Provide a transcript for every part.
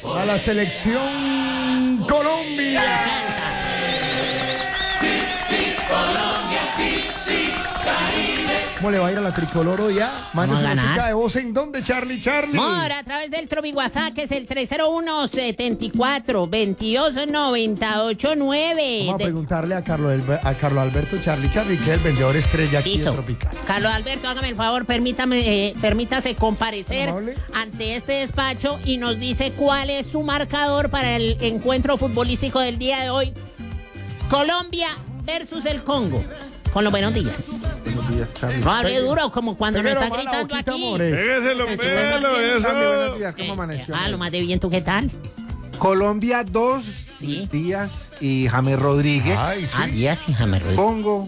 a la selección Colombia. ¿Cómo le va a ir a la tricolor hoy ya? Mande su notica de voz. ¿En dónde, Charlie? Mora, a través del Tropi WhatsApp, que es el 301-74-22-98-9. Vamos a preguntarle a Carlos Alberto Charlie, que es el vendedor estrella aquí de Tropicana. Carlos Alberto, hágame el favor, permítase comparecer ante este despacho y nos dice cuál es su marcador para el encuentro futbolístico del día de hoy. Colombia versus el Congo. Con los buenos días. Buenos días, Charlie. No hable duro como cuando nos está gritando aquí. Pégase los pelos, eso. Buenos días, ¿cómo amaneció? Lo más de bien, ¿tú qué tal? Colombia 2, Sí. Díaz y James Rodríguez. Ay, sí. Díaz y James Rodríguez. Congo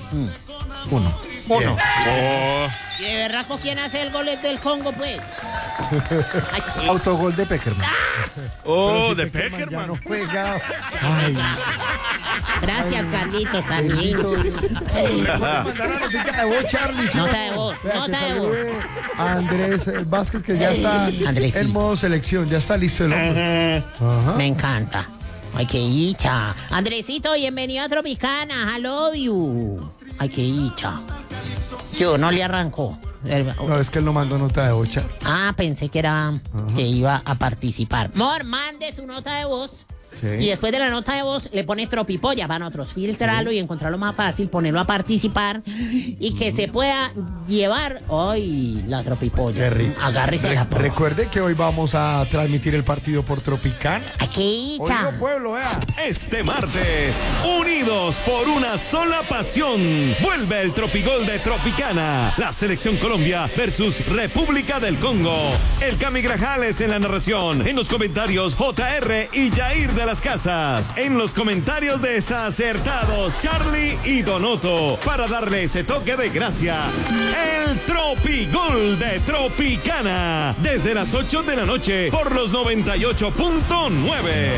1. Uno. ¿Y de berraco quién hace el gol del Congo, pues? Ay, ¿qué? Autogol de Peckerman. Oh, de Peckerman ya Peckerman. no juega. Ay. Gracias, Carlitos, también. ¿Le puede mandar la notica de voz, Charlie? ¿Sí o Nota no? de voz, Vea, nota que de salude a Andrés Vázquez, que ya está Andresito. en modo selección. Ya está listo el hombre. Ajá. Me encanta. Ay, qué hicha. Andresito, bienvenido a Tropicana. I love you. Ay, qué hicha. Yo no le arrancó. No, es que él no mandó nota de voz, Charlie. Pensé que era que iba a participar. Mor, mande su nota de voz. Sí. Y después de la nota de voz le pone tropipolla. Van otros, filtrarlo y encontrarlo más fácil, ponerlo a participar y que se pueda llevar hoy la tropipolla. Qué rico. Agárrese la porra. Recuerde que hoy vamos a transmitir el partido por Tropicana. Ay, qué hicha. Oiga, pueblo, vea. Este martes, unidos por una sola pasión, vuelve el Tropigol de Tropicana. La selección Colombia versus República del Congo. El Cami Grajales en la narración. En los comentarios, JR y Jair de las Casas. En los comentarios desacertados, Charlie y Donoto. Para darle ese toque de gracia. El Tropigol de Tropicana. Desde las 8 de la noche por los 98.9.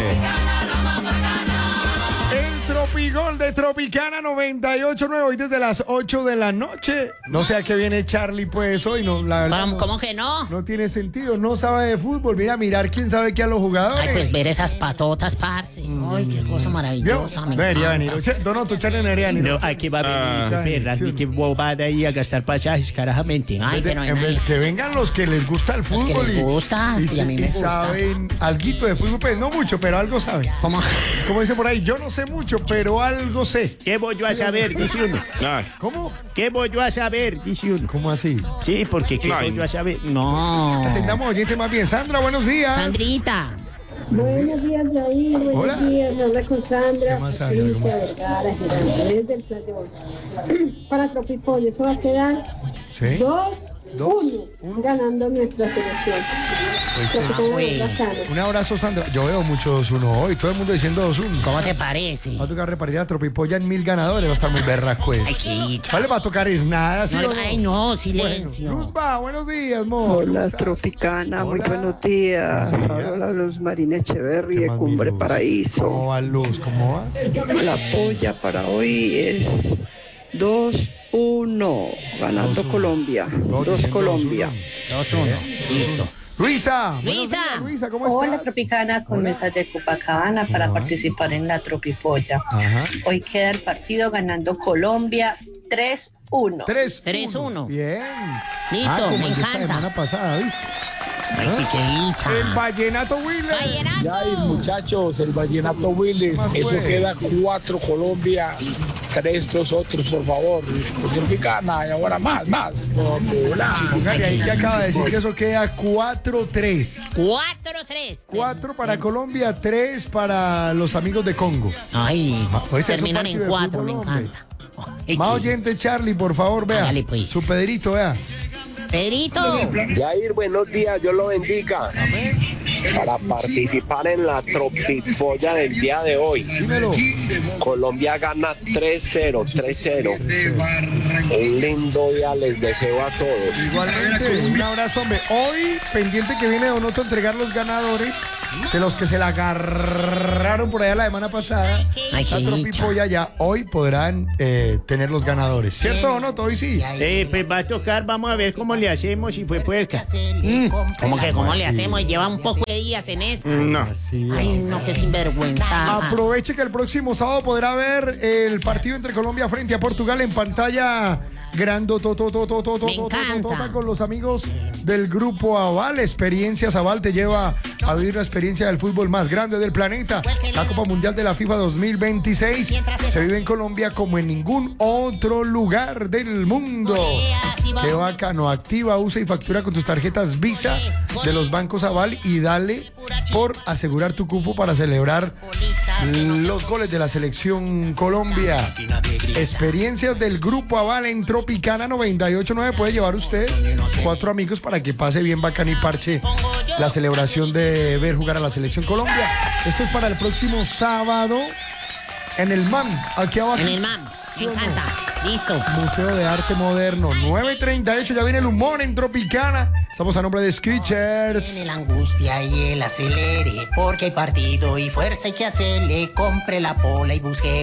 El Tropigol de Tropicana 98.9 hoy desde las 8 de la noche. No sé a qué viene Charlie pues hoy, no, la verdad. ¿Cómo que no? No tiene sentido, no sabe de fútbol. Mira, mirar quién sabe qué a los jugadores. Ay, pues ver esas patotas, parce. Ay, qué cosa maravillosa. Me Debería encanta. venir. Donoto, Charlie debería venir. No, aquí va a venir perras, ni que bobada ahí a gastar pasajes, carajamente. Ay, pero Que vengan los que les gusta el fútbol. que les gusta, y, sí, a mí me y gusta. saben alguito de fútbol, pues no mucho, pero algo saben. ¿Cómo? Como dice por ahí, yo no sé mucho, pero algo sé. ¿Qué voy yo a saber? Dice uno. Ay, ¿Cómo? ¿Qué voy yo a saber? Dice uno. ¿Cómo así? Sí, porque ¿qué Ay. voy yo a saber? No. Atendamos oyente más bien. Sandra, buenos días. Sandrita. Buenos días, Jair. Hola. Buenos días. Habla con Sandra. ¿Qué más, Sandra? ¿Cómo Patricia estás? Vergara, Gerardo, desde el Plan de Bolsa. Para Tropipollo, eso va a quedar Sí. 2-1 ganando nuestra selección. Pues, Tropicana es bacano. un abrazo, Sandra. Yo veo mucho 2-1 hoy. Todo el mundo diciendo 2-1. ¿Cómo te parece? Va a tocar repartir a Tropipolla en 1000 ganadores. Va a estar muy berraco. Ay, qué hicha. ¿Cuál le va a tocar? Es nada. ¿sí No, o no? ay, no, Bueno, silencio. Luzba, buenos días, amor. ¿Cómo Hola, estás? Tropicana, muy Hola. buenos días. Buenos días. Hola, Luz Marina Echeverry ¿Qué de más, Cumbre mi Luz? ¿Cómo Paraíso. va, Luz? ¿Cómo va? La polla para hoy es 2-1, ganando 2-1. Colombia. Todos 2 diciendo Colombia. 2-1. Listo. Luisa. buenos Luisa. días, Luisa, ¿cómo Hola, estás? Tropicana, con Hola. mesas de Copacabana para va? participar en la Tropipolla. Ajá. Hoy queda el partido ganando Colombia 3-1. 3-1. 3-1. Bien. Listo, como me el de esta encanta. semana pasada, ¿viste? Ay, sí, qué hicha. El Vallenato Willer. Vallenato. Muchachos, el Vallenato Willis, Más eso pues. queda 4 Colombia, 3 nosotros, por favor. Pues Tropicana, y ahora más. Póngale ahí que acaba de decir que eso queda 4-3. 4-3. 4 para Colombia, 3 para los amigos de Congo. Ay, Oíste, es un terminan partido en de 4, fútbol, me hombre. encanta. Ay, Más sí. oyente, Charlie, por favor, vea. Hágale, pues. Su Pedrito, vea. Pedrito. Jair, buenos días, Dios lo bendiga. Para participar en la Tropipolla del día de hoy, Dímelo. Colombia gana 3-0. Un lindo día les deseo a todos. Igualmente, un abrazo, hombre. Hoy, pendiente que viene Donoto a entregar los ganadores de los que se la agarraron por allá la semana pasada. Ay, La qué Tropipolla ya hoy podrán tener los ganadores. ¿Cierto, Donoto? Hoy sí. Pues va a tocar, vamos a ver cómo le hacemos y fue puerca. ¿Cómo que cómo le hacemos? Lleva un poco de días días en eso. No. Ay, no, qué sinvergüenza. Aproveche que el próximo sábado podrá ver el partido entre Colombia frente a Portugal en pantalla grandototototototototota con los amigos del Grupo Aval. Experiencias Aval te lleva a vivir una experiencia del fútbol más grande del planeta. La Copa Mundial de la FIFA 2026 se vive en Colombia como en ningún otro lugar del mundo. Qué bacano. Activa, usa y factura con tus tarjetas Visa de los bancos Aval y dale por asegurar tu cupo para celebrar los goles de la selección Colombia. Experiencias del Grupo Aval en Tropicana 98.9. Puede llevar usted 4 amigos para que pase bien bacán y parche la celebración de ver jugar a la selección Colombia. Esto es para el próximo sábado en el MAM, aquí abajo. En el MAM, me encanta. Listo. Museo de Arte Moderno, 9:38, ya viene el humor en Tropicana. Estamos a nombre de Skechers. Tiene la angustia y el acelere, porque hay partido y fuerza hay que hacerle. Compre la pola y busque